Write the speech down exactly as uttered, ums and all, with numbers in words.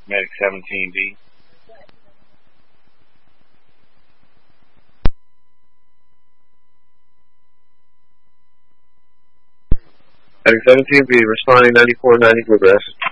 Medic seventeen B. Medic seventeen B, responding ninety-four ninety Bluegrass.